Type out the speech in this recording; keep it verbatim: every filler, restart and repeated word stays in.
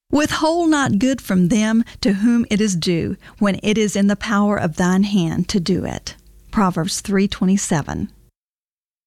Withhold not good from them to whom it is due, when it is in the power of thine hand to do it. Proverbs three twenty-seven.